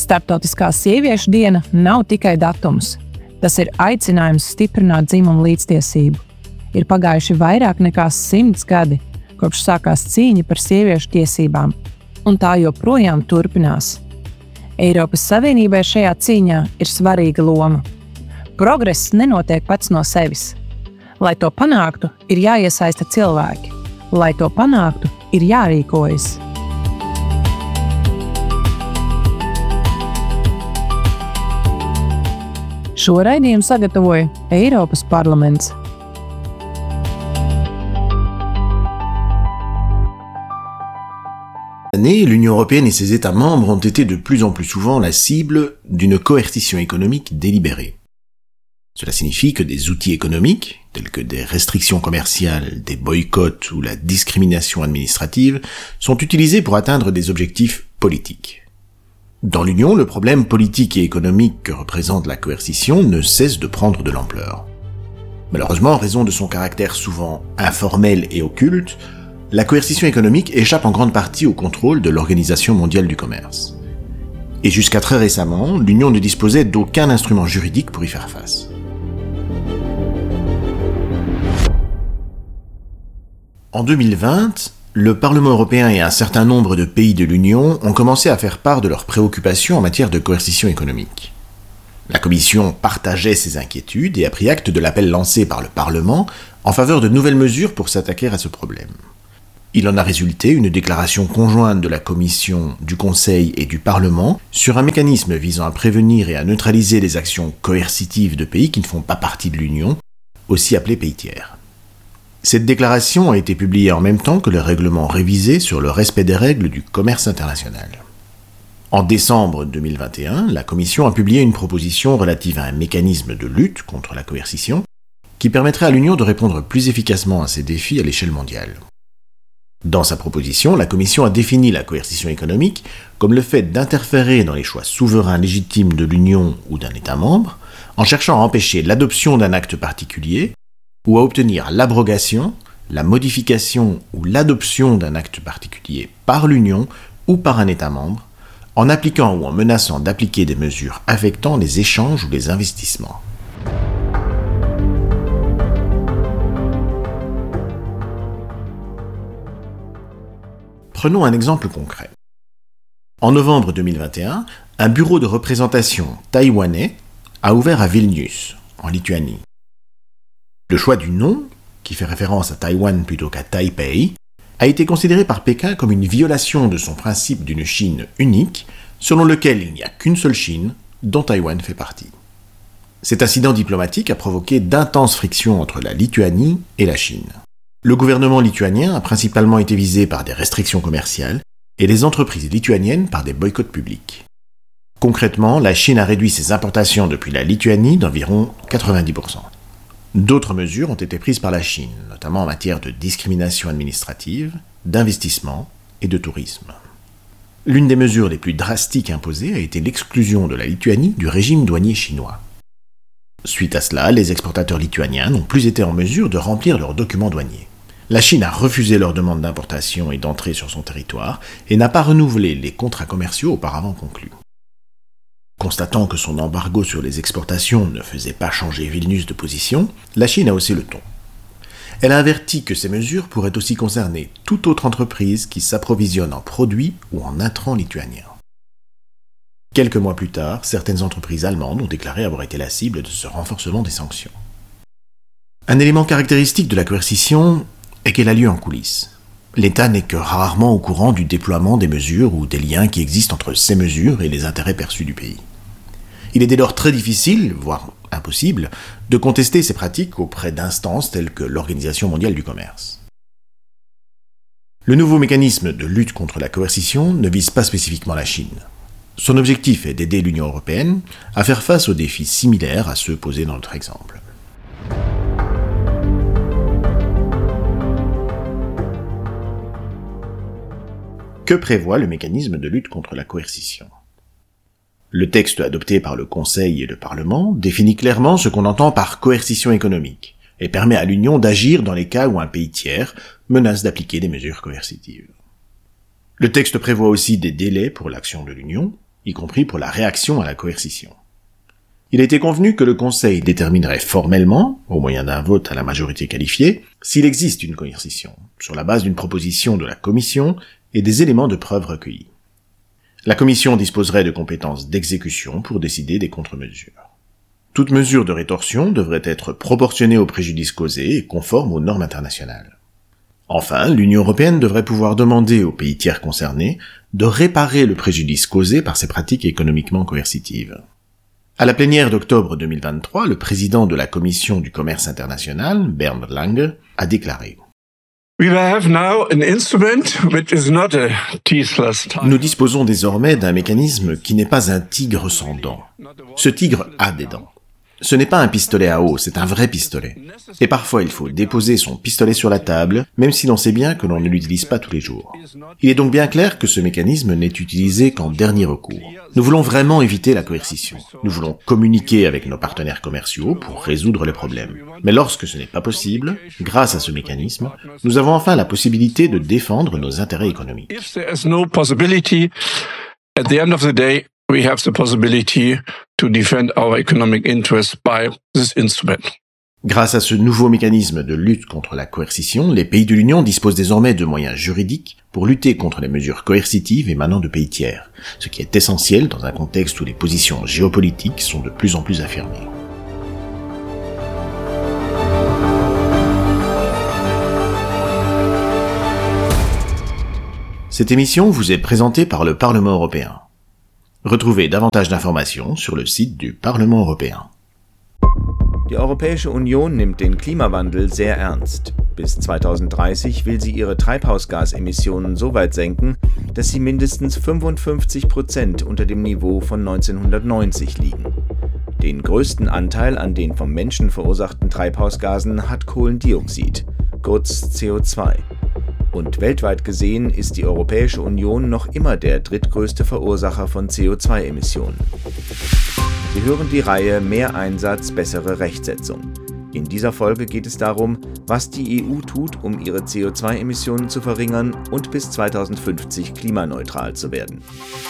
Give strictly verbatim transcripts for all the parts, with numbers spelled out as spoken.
Starptautiskā sieviešu diena nav tikai datums. Tas ir aicinājums stiprināt dzimumu līdztiesību. Ir pagājuši vairāk nekā simts gadi, kopš sākās cīņa par sieviešu tiesībām, un tā joprojām turpinās. Eiropas Savienībai šajā cīņā ir svarīga loma. Progress nenotiek pats no sevis. Lai to panāktu, ir jāiesaista cilvēki. Lai to panāktu, ir jārīkojas. Šo raidījumu sagatavoja Eiropas parlaments. L'Union européenne et ses États membres ont été de plus en plus souvent la cible d'une coercition économique délibérée. Cela signifie que des outils économiques, tels que des restrictions commerciales, des boycotts ou la discrimination administrative, sont utilisés pour atteindre des objectifs politiques. Dans l'Union, le problème politique et économique que représente la coercition ne cesse de prendre de l'ampleur. Malheureusement, en raison de son caractère souvent informel et occulte, la coercition économique échappe en grande partie au contrôle de l'Organisation mondiale du commerce. Et jusqu'à très récemment, l'Union ne disposait d'aucun instrument juridique pour y faire face. En deux mille vingt, le Parlement européen et un certain nombre de pays de l'Union ont commencé à faire part de leurs préoccupations en matière de coercition économique. La Commission partageait ces inquiétudes et a pris acte de l'appel lancé par le Parlement en faveur de nouvelles mesures pour s'attaquer à ce problème. Il en a résulté une déclaration conjointe de la Commission, du Conseil et du Parlement sur un mécanisme visant à prévenir et à neutraliser les actions coercitives de pays qui ne font pas partie de l'Union, aussi appelés pays tiers. Cette déclaration a été publiée en même temps que le règlement révisé sur le respect des règles du commerce international. En décembre deux mille vingt et un, la Commission a publié une proposition relative à un mécanisme de lutte contre la coercition qui permettrait à l'Union de répondre plus efficacement à ces défis à l'échelle mondiale. Dans sa proposition, la Commission a défini la coercition économique comme le fait d'interférer dans les choix souverains légitimes de l'Union ou d'un État membre en cherchant à empêcher l'adoption d'un acte particulier ou à obtenir l'abrogation, la modification ou l'adoption d'un acte particulier par l'Union ou par un État membre, en appliquant ou en menaçant d'appliquer des mesures affectant les échanges ou les investissements. Prenons un exemple concret. En novembre deux mille vingt et un, un bureau de représentation taïwanais a ouvert à Vilnius, en Lituanie. Le choix du nom, qui fait référence à Taïwan plutôt qu'à Taipei, a été considéré par Pékin comme une violation de son principe d'une Chine unique, selon lequel il n'y a qu'une seule Chine, dont Taïwan fait partie. Cet incident diplomatique a provoqué d'intenses frictions entre la Lituanie et la Chine. Le gouvernement lituanien a principalement été visé par des restrictions commerciales et les entreprises lituaniennes par des boycotts publics. Concrètement, la Chine a réduit ses importations depuis la Lituanie d'environ quatre-vingt-dix pour cent. D'autres mesures ont été prises par la Chine, notamment en matière de discrimination administrative, d'investissement et de tourisme. L'une des mesures les plus drastiques imposées a été l'exclusion de la Lituanie du régime douanier chinois. Suite à cela, les exportateurs lituaniens n'ont plus été en mesure de remplir leurs documents douaniers. La Chine a refusé leurs demandes d'importation et d'entrée sur son territoire et n'a pas renouvelé les contrats commerciaux auparavant conclus. Constatant que son embargo sur les exportations ne faisait pas changer Vilnius de position, la Chine a haussé le ton. Elle a averti que ces mesures pourraient aussi concerner toute autre entreprise qui s'approvisionne en produits ou en intrants lituaniens. Quelques mois plus tard, certaines entreprises allemandes ont déclaré avoir été la cible de ce renforcement des sanctions. Un élément caractéristique de la coercition est qu'elle a lieu en coulisses. L'État n'est que rarement au courant du déploiement des mesures ou des liens qui existent entre ces mesures et les intérêts perçus du pays. Il est dès lors très difficile, voire impossible, de contester ces pratiques auprès d'instances telles que l'Organisation mondiale du commerce. Le nouveau mécanisme de lutte contre la coercition ne vise pas spécifiquement la Chine. Son objectif est d'aider l'Union européenne à faire face aux défis similaires à ceux posés dans notre exemple. Que prévoit le mécanisme de lutte contre la coercition ? Le texte adopté par le Conseil et le Parlement définit clairement ce qu'on entend par coercition économique et permet à l'Union d'agir dans les cas où un pays tiers menace d'appliquer des mesures coercitives. Le texte prévoit aussi des délais pour l'action de l'Union, y compris pour la réaction à la coercition. Il a été convenu que le Conseil déterminerait formellement, au moyen d'un vote à la majorité qualifiée, s'il existe une coercition, sur la base d'une proposition de la Commission et des éléments de preuve recueillis. La Commission disposerait de compétences d'exécution pour décider des contre-mesures. Toute mesure de rétorsion devrait être proportionnée au préjudice causé et conforme aux normes internationales. Enfin, l'Union européenne devrait pouvoir demander aux pays tiers concernés de réparer le préjudice causé par ces pratiques économiquement coercitives. À la plénière d'octobre deux mille vingt-trois, le président de la Commission du commerce international, Bernd Lange, a déclaré « Nous disposons désormais d'un mécanisme qui n'est pas un tigre sans dents. Ce tigre a des dents. Ce n'est pas un pistolet à eau, c'est un vrai pistolet. Et parfois il faut déposer son pistolet sur la table, même si l'on sait bien que l'on ne l'utilise pas tous les jours. Il est donc bien clair que ce mécanisme n'est utilisé qu'en dernier recours. Nous voulons vraiment éviter la coercition. Nous voulons communiquer avec nos partenaires commerciaux pour résoudre les problèmes. Mais lorsque ce n'est pas possible, grâce à ce mécanisme, nous avons enfin la possibilité de défendre nos intérêts économiques. We have the possibility to defend our economic interests by this instrument. Grâce à ce nouveau mécanisme de lutte contre la coercition, les pays de l'Union disposent désormais de moyens juridiques pour lutter contre les mesures coercitives émanant de pays tiers, ce qui est essentiel dans un contexte où les positions géopolitiques sont de plus en plus affirmées. Cette émission vous est présentée par le Parlement européen. Retrouvez davantage d'informations sur le site du Parlement européen. Die Europäische Union nimmt den Klimawandel sehr ernst. Bis zweitausenddreißig will sie ihre Treibhausgasemissionen so weit senken, dass sie mindestens fünfundfünfzig Prozent unter dem Niveau von neunzehnhundertneunzig liegen. Den größten Anteil an den vom Menschen verursachten Treibhausgasen hat Kohlendioxid, kurz C O zwei. Und weltweit gesehen ist die Europäische Union noch immer der drittgrößte Verursacher von C O zwei Emissionen. Sie hören die Reihe Mehr Einsatz, bessere Rechtsetzung. In dieser Folge geht es darum, was die E U tut, um ihre C O zwei Emissionen zu verringern und bis zweitausendfünfzig klimaneutral zu werden.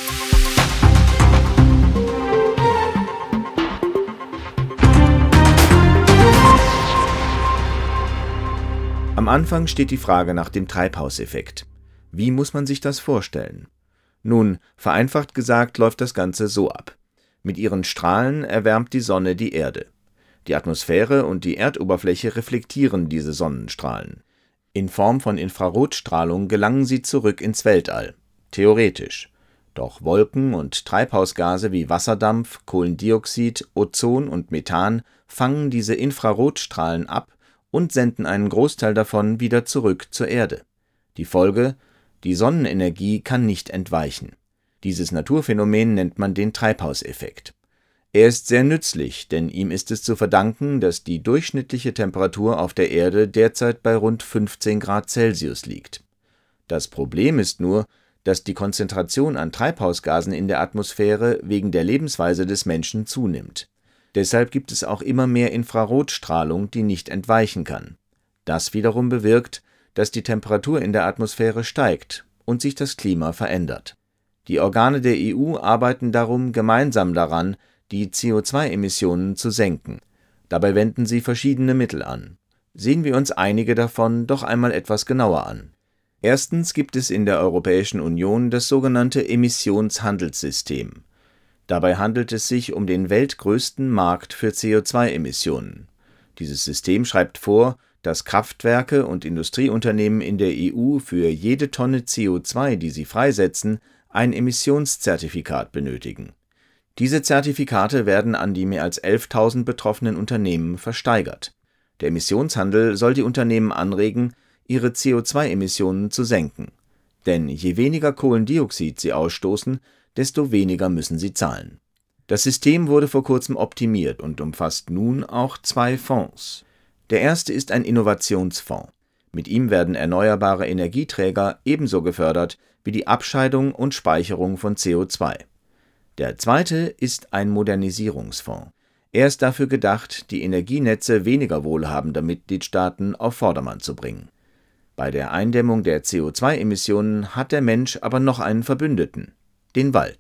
Am Anfang steht die Frage nach dem Treibhauseffekt. Wie muss man sich das vorstellen? Nun, vereinfacht gesagt läuft das Ganze so ab. Mit ihren Strahlen erwärmt die Sonne die Erde. Die Atmosphäre und die Erdoberfläche reflektieren diese Sonnenstrahlen. In Form von Infrarotstrahlung gelangen sie zurück ins Weltall. Theoretisch. Doch Wolken und Treibhausgase wie Wasserdampf, Kohlendioxid, Ozon und Methan fangen diese Infrarotstrahlen ab und senden einen Großteil davon wieder zurück zur Erde. Die Folge: Die Sonnenenergie kann nicht entweichen. Dieses Naturphänomen nennt man den Treibhauseffekt. Er ist sehr nützlich, denn ihm ist es zu verdanken, dass die durchschnittliche Temperatur auf der Erde derzeit bei rund fünfzehn Grad Celsius liegt. Das Problem ist nur, dass die Konzentration an Treibhausgasen in der Atmosphäre wegen der Lebensweise des Menschen zunimmt. Deshalb gibt es auch immer mehr Infrarotstrahlung, die nicht entweichen kann. Das wiederum bewirkt, dass die Temperatur in der Atmosphäre steigt und sich das Klima verändert. Die Organe der E U arbeiten darum gemeinsam daran, die C O zwei Emissionen zu senken. Dabei wenden sie verschiedene Mittel an. Sehen wir uns einige davon doch einmal etwas genauer an. Erstens gibt es in der Europäischen Union das sogenannte Emissionshandelssystem. Dabei handelt es sich um den weltgrößten Markt für C O zwei Emissionen. Dieses System schreibt vor, dass Kraftwerke und Industrieunternehmen in der E U für jede Tonne C O zwei, die sie freisetzen, ein Emissionszertifikat benötigen. Diese Zertifikate werden an die mehr als elftausend betroffenen Unternehmen versteigert. Der Emissionshandel soll die Unternehmen anregen, ihre C O zwei Emissionen zu senken. Denn je weniger Kohlendioxid sie ausstoßen, desto weniger müssen sie zahlen. Das System wurde vor kurzem optimiert und umfasst nun auch zwei Fonds. Der erste ist ein Innovationsfonds. Mit ihm werden erneuerbare Energieträger ebenso gefördert wie die Abscheidung und Speicherung von C O zwei. Der zweite ist ein Modernisierungsfonds. Er ist dafür gedacht, die Energienetze weniger wohlhabender Mitgliedstaaten auf Vordermann zu bringen. Bei der Eindämmung der C O zwei Emissionen hat der Mensch aber noch einen Verbündeten: den Wald.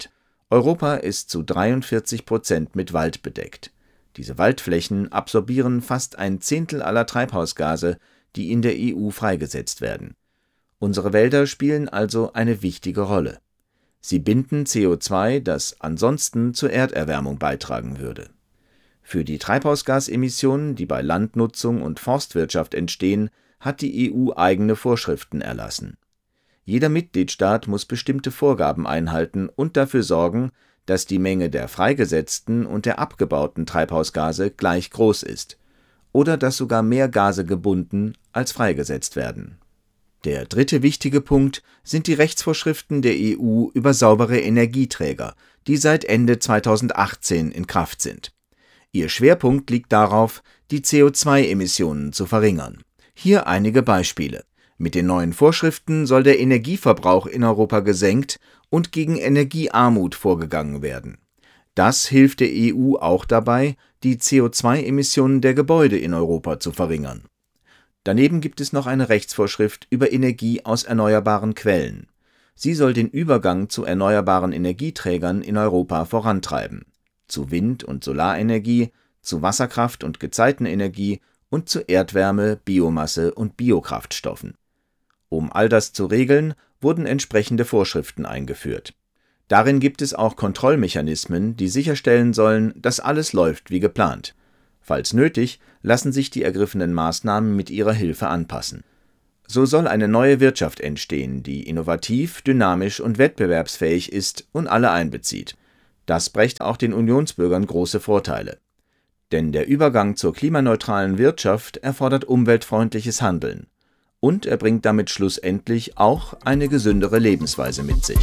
Europa ist zu dreiundvierzig Prozent mit Wald bedeckt. Diese Waldflächen absorbieren fast ein Zehntel aller Treibhausgase, die in der E U freigesetzt werden. Unsere Wälder spielen also eine wichtige Rolle. Sie binden C O zwei, das ansonsten zur Erderwärmung beitragen würde. Für die Treibhausgasemissionen, die bei Landnutzung und Forstwirtschaft entstehen, hat die E U eigene Vorschriften erlassen. Jeder Mitgliedstaat muss bestimmte Vorgaben einhalten und dafür sorgen, dass die Menge der freigesetzten und der abgebauten Treibhausgase gleich groß ist oder dass sogar mehr Gase gebunden als freigesetzt werden. Der dritte wichtige Punkt sind die Rechtsvorschriften der E U über saubere Energieträger, die seit Ende zweitausendachtzehn in Kraft sind. Ihr Schwerpunkt liegt darauf, die C O zwei Emissionen zu verringern. Hier einige Beispiele. Mit den neuen Vorschriften soll der Energieverbrauch in Europa gesenkt und gegen Energiearmut vorgegangen werden. Das hilft der E U auch dabei, die C O zwei Emissionen der Gebäude in Europa zu verringern. Daneben gibt es noch eine Rechtsvorschrift über Energie aus erneuerbaren Quellen. Sie soll den Übergang zu erneuerbaren Energieträgern in Europa vorantreiben. Zu Wind- und Solarenergie, zu Wasserkraft- und Gezeitenenergie und zu Erdwärme, Biomasse und Biokraftstoffen. Um all das zu regeln, wurden entsprechende Vorschriften eingeführt. Darin gibt es auch Kontrollmechanismen, die sicherstellen sollen, dass alles läuft wie geplant. Falls nötig, lassen sich die ergriffenen Maßnahmen mit ihrer Hilfe anpassen. So soll eine neue Wirtschaft entstehen, die innovativ, dynamisch und wettbewerbsfähig ist und alle einbezieht. Das brächte auch den Unionsbürgern große Vorteile. Denn der Übergang zur klimaneutralen Wirtschaft erfordert umweltfreundliches Handeln. Und er bringt damit schlussendlich auch eine gesündere Lebensweise mit sich.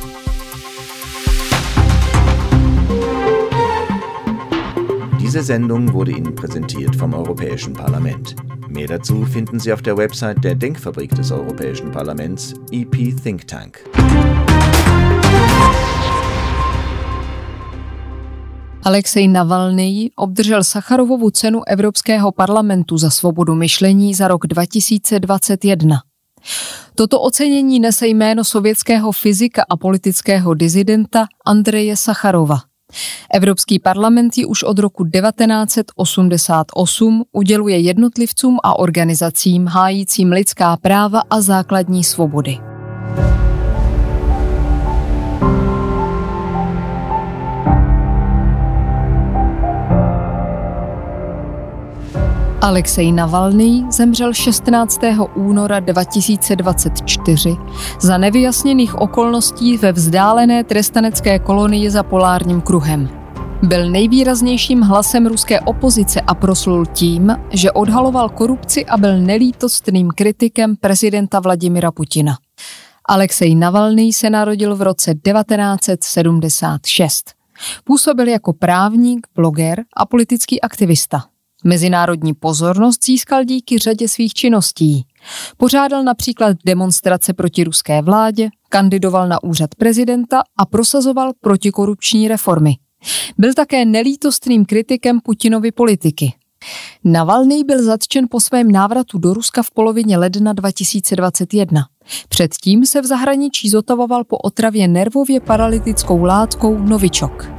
Diese Sendung wurde Ihnen präsentiert vom Europäischen Parlament. Mehr dazu finden Sie auf der Website der Denkfabrik des Europäischen Parlaments, E P Think Tank. Alexej Navalnyj obdržel Sacharovovu cenu Evropského parlamentu za svobodu myšlení za rok dva tisíce dvacet jedna. Toto ocenění nese jméno sovětského fyzika a politického disidenta Andreje Sacharova. Evropský parlament ji už od roku devatenáct set osmdesát osm uděluje jednotlivcům a organizacím hájícím lidská práva a základní svobody. Alexej Navalnyj zemřel šestnáctého února dva tisíce dvacet čtyři za nevyjasněných okolností ve vzdálené trestanecké kolonii za polárním kruhem. Byl nejvýraznějším hlasem ruské opozice a proslul tím, že odhaloval korupci a byl nelítostným kritikem prezidenta Vladimira Putina. Alexej Navalnyj se narodil v roce devatenáct set sedmdesát šest. Působil jako právník, bloger a politický aktivista. Mezinárodní pozornost získal díky řadě svých činností. Pořádal například demonstrace proti ruské vládě, kandidoval na úřad prezidenta a prosazoval protikorupční reformy. Byl také nelítostným kritikem Putinovy politiky. Navalnyj byl zatčen po svém návratu do Ruska v polovině ledna dva tisíce dvacet jedna. Předtím se v zahraničí zotavoval po otravě nervově paralytickou látkou Novichok.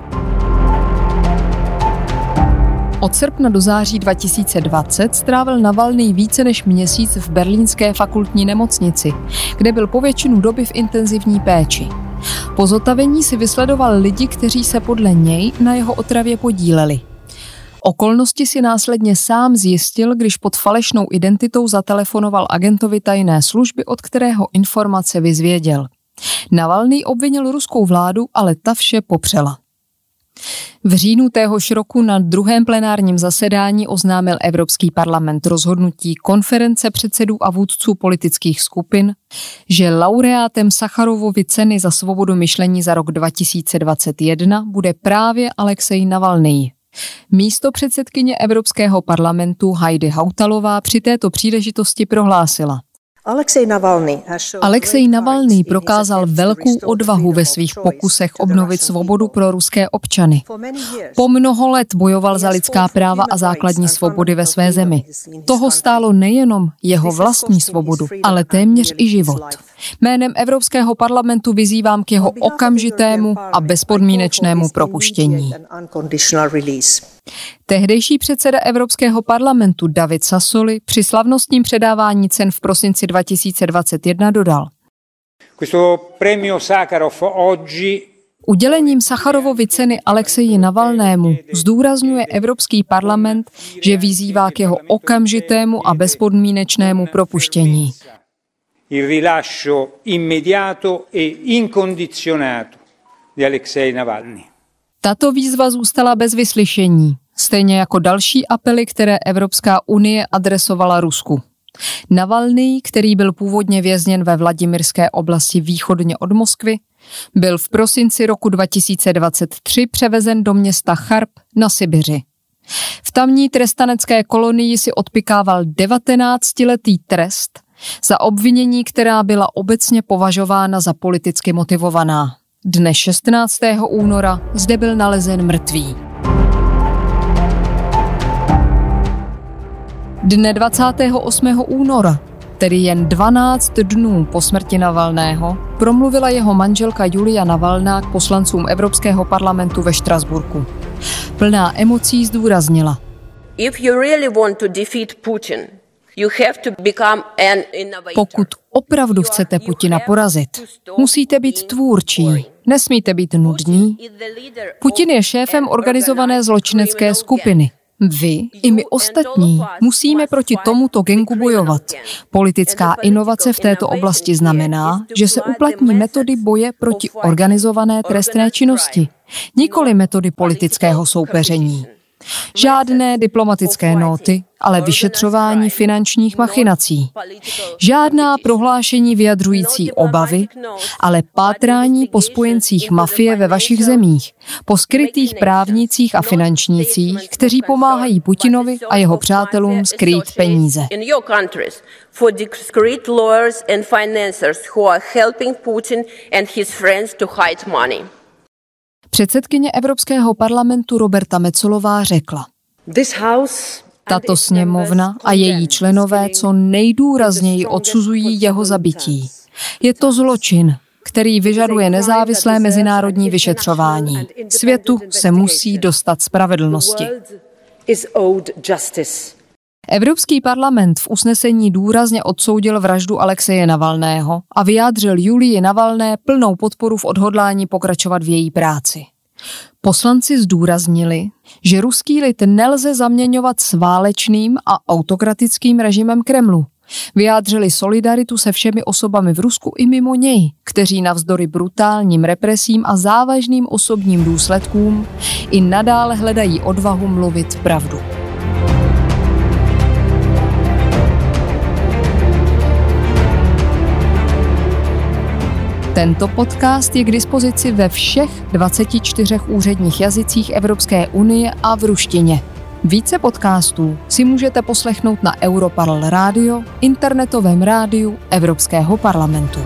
Od srpna do září dva tisíce dvacet strávil Navalnyj více než měsíc v berlínské fakultní nemocnici, kde byl po většinu doby v intenzivní péči. Po zotavení si vysledoval lidi, kteří se podle něj na jeho otravě podíleli. Okolnosti si následně sám zjistil, když pod falešnou identitou zatelefonoval agentovi tajné služby, od kterého informace vyzvěděl. Navalnyj obvinil ruskou vládu, ale ta vše popřela. V říjnu téhož roku na druhém plenárním zasedání oznámil Evropský parlament rozhodnutí konference předsedů a vůdců politických skupin, že laureátem Sacharovovy ceny za svobodu myšlení za rok dva tisíce dvacet jedna bude právě Alexej Navalnyj. Místo předsedkyně Evropského parlamentu Heidi Hautalová při této příležitosti prohlásila: Alexej Navalnyj prokázal velkou odvahu ve svých pokusech obnovit svobodu pro ruské občany. Po mnoho let bojoval za lidská práva a základní svobody ve své zemi. Toho stálo nejenom jeho vlastní svobodu, ale téměř i život. Jménem Evropského parlamentu vyzývám k jeho okamžitému a bezpodmínečnému propuštění. Tehdejší předseda Evropského parlamentu David Sassoli při slavnostním předávání cen v prosinci dva tisíce dvacet jedna dodal: Udělením Sacharovovy ceny Alexeji Navalnému zdůrazňuje Evropský parlament, že vyzývá k jeho okamžitému a bezpodmínečnému propuštění. Il rilascio immediato e incondizionato di Alexej Navalny. Tato výzva zůstala bez vyslyšení, stejně jako další apely, které Evropská unie adresovala Rusku. Navalný, který byl původně vězněn ve Vladimirské oblasti východně od Moskvy, byl v prosinci roku dva tisíce dvacet tři převezen do města Charb na Sibiři. V tamní trestanecké kolonii si odpykával devatenáctiletý trest za obvinění, která byla obecně považována za politicky motivovaná. Dne šestnáctého února zde byl nalezen mrtvý. Dne dvacátého osmého února, tedy jen dvanáct dnů po smrti Navalného, promluvila jeho manželka Julia Navalná k poslancům Evropského parlamentu ve Štrasburku. Plná emocí zdůraznila: If you really want to defeat Putin, you have to become an innovator. Pokud opravdu chcete Putina porazit, musíte být tvůrčí, nesmíte být nudní. Putin je šéfem organizované zločinecké skupiny. Vy i my ostatní musíme proti tomuto gangu bojovat. Politická inovace v této oblasti znamená, že se uplatní metody boje proti organizované trestné činnosti, nikoli metody politického soupeření. Žádné diplomatické nóty, ale vyšetřování finančních machinací. Žádná prohlášení vyjadřující obavy, ale pátrání po spojencích mafie ve vašich zemích, po skrytých právnících a finančnících, kteří pomáhají Putinovi a jeho přátelům skrýt peníze. Předsedkyně Evropského parlamentu Roberta Metsolová řekla: Tato sněmovna a její členové co nejdůrazněji odsuzují jeho zabití. Je to zločin, který vyžaduje nezávislé mezinárodní vyšetřování. Světu se musí dostat spravedlnosti. Evropský parlament v usnesení důrazně odsoudil vraždu Alexeje Navalného a vyjádřil Julii Navalné plnou podporu v odhodlání pokračovat v její práci. Poslanci zdůraznili, že ruský lid nelze zaměňovat s válečným a autokratickým režimem Kremlu. Vyjádřili solidaritu se všemi osobami v Rusku i mimo něj, kteří navzdory brutálním represím a závažným osobním důsledkům i nadále hledají odvahu mluvit pravdu. Tento podcast je k dispozici ve všech dvaceti čtyřech úředních jazycích Evropské unie a v ruštině. Více podcastů si můžete poslechnout na Europarl Radio, internetovém rádiu Evropského parlamentu.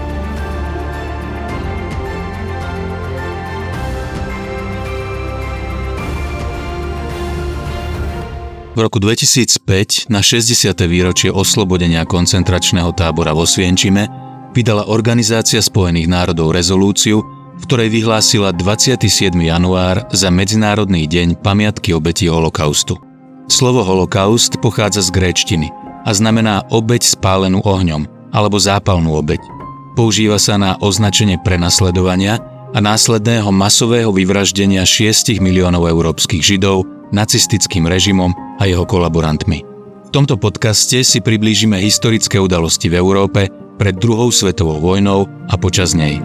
V roku dvetisícpäť na šesťdesiate výročie oslobodenia koncentračného tábora vo Osvienčime vydala Organizácia spojených národov rezolúciu, v ktorej vyhlásila dvadsiateho siedmeho január za Medzinárodný deň pamiatky obetí holokaustu. Slovo holokaust pochádza z gréčtiny a znamená obeť spálenú ohňom alebo zápalnú obeť. Používa sa na označenie prenasledovania a následného masového vyvraždenia šiestich miliónov európskych Židov nacistickým režimom a jeho kolaborantmi. V tomto podcaste si priblížime historické udalosti v Európe pred druhou svetovou vojnou a počas nej.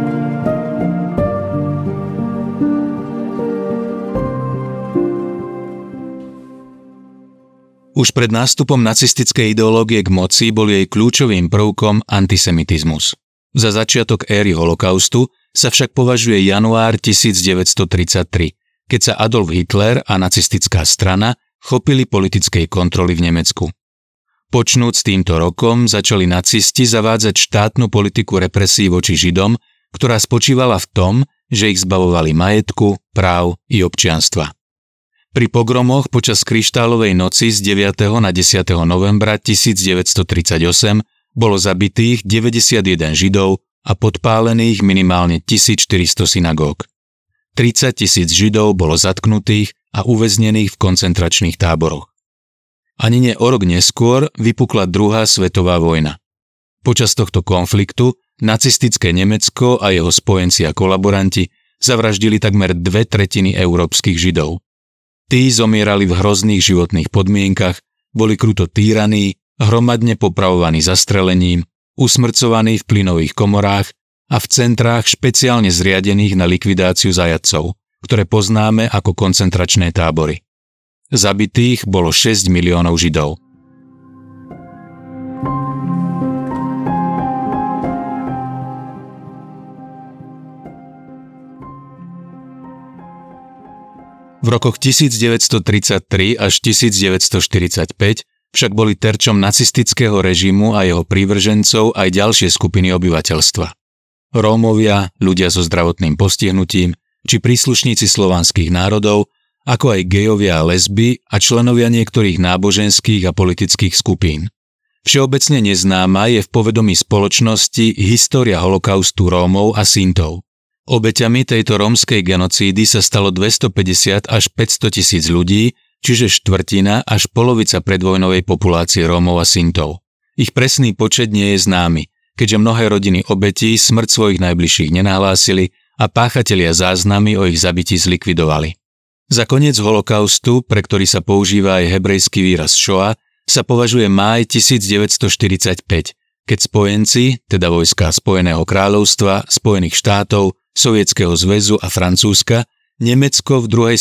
Už pred nástupom nacistickej ideológie k moci bol jej kľúčovým prvkom antisemitizmus. Za začiatok éry holokaustu sa však považuje január devätnásťtridsaťtri, keď sa Adolf Hitler a nacistická strana chopili politickej kontroly v Nemecku. Počnúc s týmto rokom začali nacisti zavádzať štátnu politiku represí voči Židom, ktorá spočívala v tom, že ich zbavovali majetku, práv i občianstva. Pri pogromoch počas Kryštálovej noci z deviateho na desiateho novembra devätnásťtridsaťosem Bolo zabitých deväťdesiatjeden Židov a podpálených minimálne tisícštyristo synagóg. tridsať tisíc Židov bolo zatknutých a uväznených v koncentračných táboroch. Ani nie o rok neskôr vypukla druhá svetová vojna. Počas tohto konfliktu nacistické Nemecko a jeho spojenci a kolaboranti zavraždili takmer dve tretiny európskych Židov. Tí zomierali v hrozných životných podmienkach, boli kruto týraní, hromadne popravovaní zastrelením, usmrcovaní v plynových komorách a v centrách špeciálne zriadených na likvidáciu zajatcov, ktoré poznáme ako koncentračné tábory. Zabitých bolo šesť miliónov Židov. V rokoch tisícdeväťstotridsaťtri až tisícdeväťstoštyridsaťpäť však boli terčom nacistického režimu a jeho prívržencov aj ďalšie skupiny obyvateľstva. Rómovia, ľudia so zdravotným postihnutím či príslušníci slovanských národov, ako aj gejovia a lesby a členovia niektorých náboženských a politických skupín. Všeobecne neznáma je v povedomí spoločnosti história holokaustu Rómov a Sintov. Obeťami tejto rómskej genocídy sa stalo dvestopäťdesiat až päťsto tisíc ľudí, čiže štvrtina až polovica predvojnovej populácie Rómov a Sintov. Ich presný počet nie je známy, keďže mnohé rodiny obetí smrť svojich najbližších nenahlásili a páchatelia záznamy o ich zabití zlikvidovali. Za koniec holokaustu, pre ktorý sa používa aj hebrejský výraz šoa, sa považuje máj tisícdeväťstoštyridsaťpäť, keď spojenci, teda vojská Spojeného kráľovstva, Spojených štátov, Sovietskeho zväzu a Francúzska, Nemecko v druhej